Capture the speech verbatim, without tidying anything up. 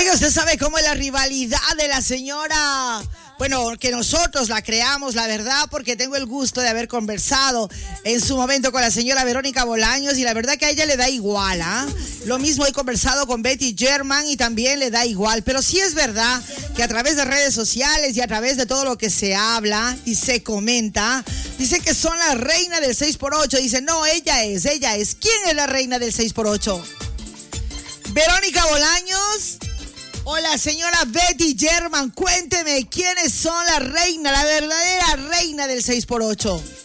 Oiga, ¿usted sabe cómo es la rivalidad de la señora? Bueno, que nosotros la creamos, la verdad, porque tengo el gusto de haber conversado en su momento con la señora Verónica Bolaños y la verdad que a ella le da igual, ¿ah? ¿eh? Lo mismo he conversado con Betty German y también le da igual, pero sí es verdad que a través de redes sociales y a través de todo lo que se habla y se comenta, dice que son la reina del seis por ocho, dice, no, ella es, ella es. ¿Quién es la reina del seis por ocho? Verónica Bolaños. Hola, señora Betty German, cuénteme, ¿quiénes son la reina, la verdadera reina del seis por ocho?